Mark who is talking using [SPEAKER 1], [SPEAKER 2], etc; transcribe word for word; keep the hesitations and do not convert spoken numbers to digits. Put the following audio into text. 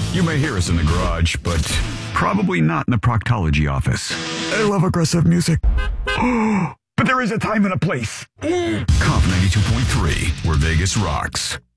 [SPEAKER 1] You may hear us in the garage, but probably not in the proctology office. I love aggressive music. But there is a time and a place. Comp ninety-two point three, where Vegas rocks.